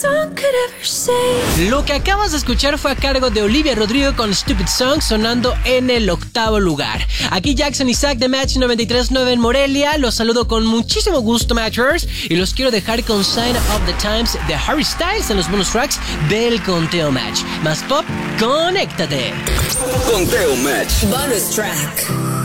Lo que acabas de escuchar fue a cargo de Olivia Rodrigo con Stupid Song, sonando en el 8º lugar. Aquí Jackson Isaac de Match 93.9 en Morelia. Los saludo con muchísimo gusto, Matchers, y los quiero dejar con Sign of the Times de Harry Styles en los bonus tracks del Conteo Match. Más pop, conéctate. Conteo Match. Bonus track.